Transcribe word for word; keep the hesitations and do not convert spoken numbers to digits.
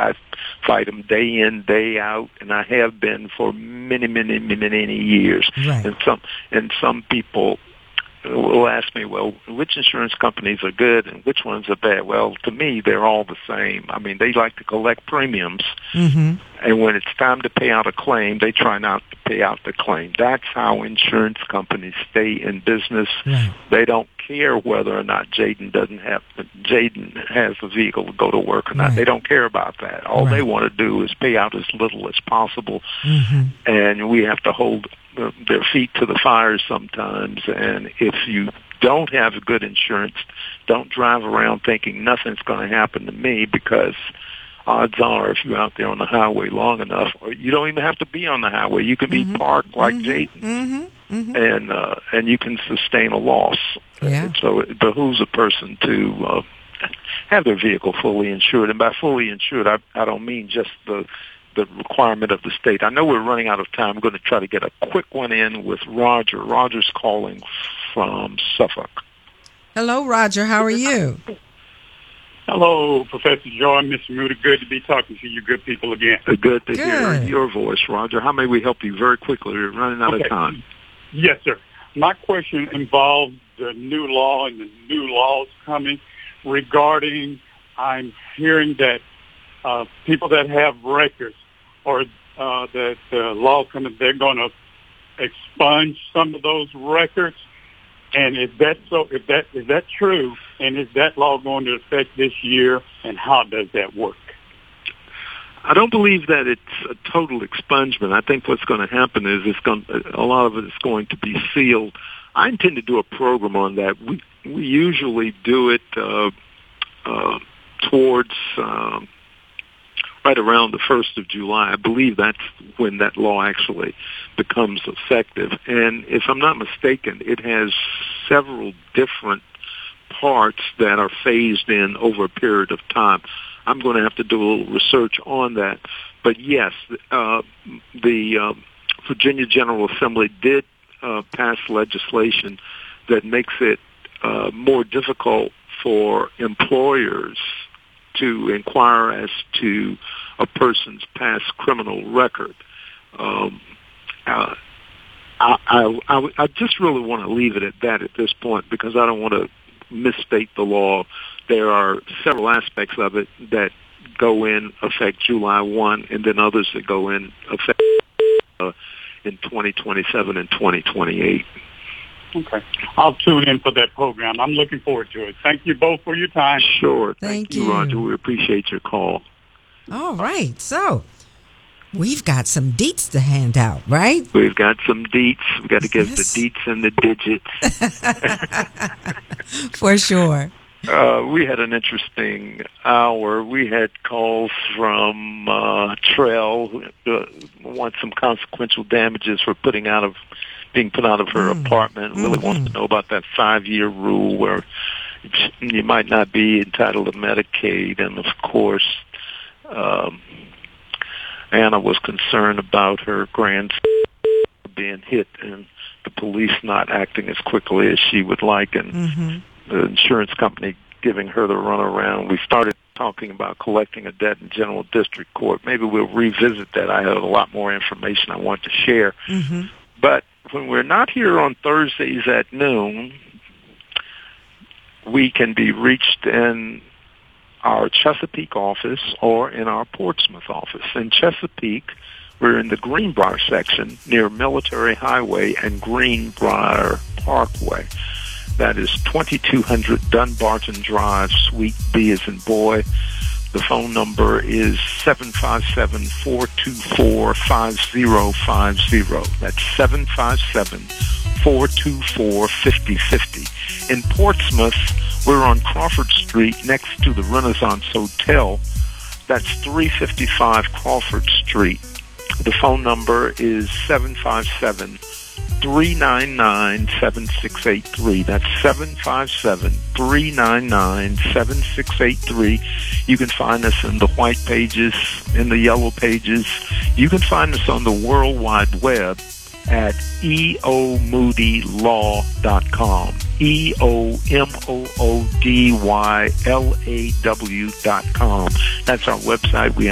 I fight them day in, day out, and I have been for many, many, many, many years. Right. And some and some people will ask me, well, which insurance companies are good and which ones are bad? Well, to me, they're all the same. I mean, they like to collect premiums, mm-hmm. and when it's time to pay out a claim, they try not to pay out the claim. That's how insurance companies stay in business. Right. They don't care whether or not Jaden doesn't have Jaden has a vehicle to go to work or not. Right. They don't care about that. All Right. they want to do is pay out as little as possible, mm-hmm. and we have to hold their feet to the fire sometimes. And if you don't have good insurance, don't drive around thinking nothing's going to happen to me, because odds are, if you're out there on the highway long enough, or you don't even have to be on the highway, you can be mm-hmm. parked like mm-hmm. Jaden, mm-hmm. mm-hmm. and uh, and you can sustain a loss. Yeah. So it behooves a person to uh, have their vehicle fully insured. And by fully insured, I, I don't mean just the the requirement of the state. I know we're running out of time. I'm going to try to get a quick one in with Roger. Roger's calling from Suffolk. Hello, Roger. How are you? Hello, Professor Joy, Mister Moody. Good to be talking to you good people again. Good to Good. hear your voice, Roger. How may we help you very quickly? We're running out Okay. of time. Yes, sir. My question involves the new law and the new laws coming regarding, I'm hearing that uh, people that have records, or uh, that the law coming, they're going to expunge some of those records. And is that so? If that is that true, and is that law going to affect this year? And how does that work? I don't believe that it's a total expungement. I think what's going to happen is it's going a lot of it is going to be sealed. I intend to do a program on that. We we usually do it uh, uh, towards um, right around the first of July. I believe that's when that law actually becomes effective. And if I'm not mistaken, it has several different parts that are phased in over a period of time. I'm going to have to do a little research on that. But yes, uh, the uh, Virginia General Assembly did uh, pass legislation that makes it uh, more difficult for employers to inquire as to a person's past criminal record. Um, uh, I, I, I, I just really want to leave it at that at this point, because I don't want to misstate the law. There are several aspects of it that go in effect July first, and then others that go in effect uh, in twenty twenty-seven and twenty twenty-eight. Okay. I'll tune in for that program. I'm looking forward to it. Thank you both for your time. Sure. Thank Thank you, you. Roger. We appreciate your call. All right. So we've got some deets to hand out, right? We've got some deets. We've got to give Yes. the deets and the digits. For sure. Uh, we had an interesting hour. We had calls from uh, Trell, who uh, wants some consequential damages for putting out of being put out of her Mm. apartment. Really Mm-hmm. wants to know about that five-year rule where you might not be entitled to Medicaid. And, of course, um, Anna was concerned about her grandson being hit and the police not acting as quickly as she would like, and Mm-hmm. the insurance company giving her the runaround. We started talking about collecting a debt in General District Court. Maybe we'll revisit that. I have a lot more information I want to share. Mm-hmm. But when we're not here on Thursdays at noon, we can be reached in our Chesapeake office or in our Portsmouth office. In Chesapeake, we're in the Greenbrier section near Military Highway and Greenbrier Parkway. That is twenty-two hundred Dunbarton Drive, Suite B as in boy. The phone number is seven five seven, four two four, five zero five zero. That's seven five seven, four two four, five zero five zero. In Portsmouth, we're on Crawford Street next to the Renaissance Hotel. That's three fifty-five Crawford Street. The phone number is seven five seven, three nine nine, seven six eight three. That's seven five seven, three nine nine, seven six eight three. You can find us in the white pages, in the yellow pages. You can find us on the World Wide Web at e o moody law dot com. E O M O O D Y L A W dot com. That's our website. We